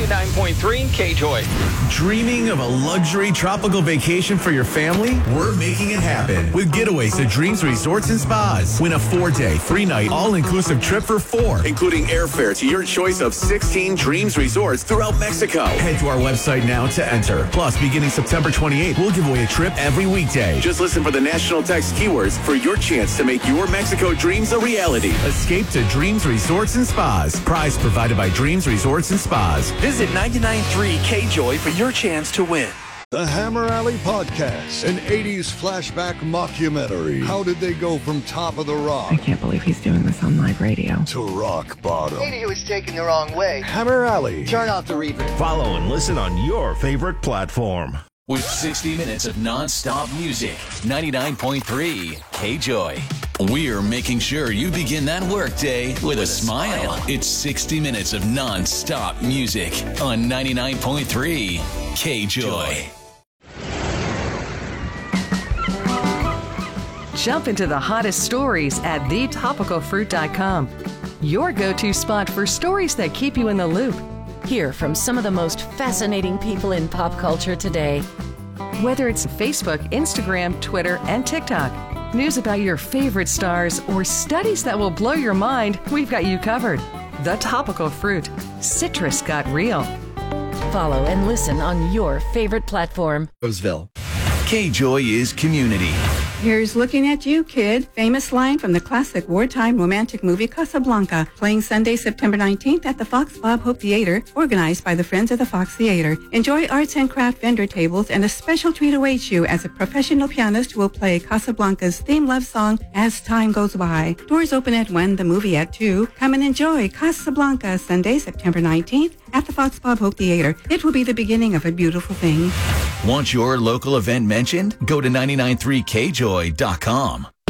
99.3 KJOY. Dreaming of a luxury tropical vacation for your family? We're making it happen with Getaways to Dreams Resorts and Spas. Win a 4-day, 3-night, all-inclusive trip for 4, including airfare to your choice of 16 Dreams Resorts throughout Mexico. Head to our website now to enter. Plus, beginning September 28th, we'll give away a trip every weekday. Just listen for the national text keywords for your chance to make your Mexico dreams a reality. Escape to Dreams Resorts and Spas. Prize provided by Dreams Resorts and Spas. Visit 99.3 KJOY for your chance to win. The Hammer Alley Podcast, an 80s flashback mockumentary. How did they go from top of the rock? I can't believe he's doing this on live radio. To rock bottom. Maybe he was taken the wrong way. Hammer Alley. Turn off the reverb. Follow and listen on your favorite platform. With 60 minutes of non-stop music, 99.3 KJOY. We're making sure you begin that workday with a smile. It's 60 minutes of non-stop music on 99.3 KJOY. Jump into the hottest stories at thetopicalfruit.com. Your go-to spot for stories that keep you in the loop. Hear from some of the most fascinating people in pop culture today. Whether it's Facebook, Instagram, Twitter, and TikTok, news about your favorite stars, or studies that will blow your mind, we've got you covered. The Topical Fruit. Citrus got real. Follow and listen on your favorite platform. Roseville. KJOY is community. Here's Looking at You, Kid, famous line from the classic wartime romantic movie Casablanca, playing Sunday, September 19th at the Fox Bob Hope Theater, organized by the Friends of the Fox Theater. Enjoy arts and craft vendor tables, and a special treat awaits you as a professional pianist will play Casablanca's theme love song, As Time Goes By. Doors open at 1, the movie at 2. Come and enjoy Casablanca, Sunday, September 19th at the Fox Bob Hope Theater. It will be the beginning of a beautiful thing. Want your local event mentioned? Go to 993KJOY.com.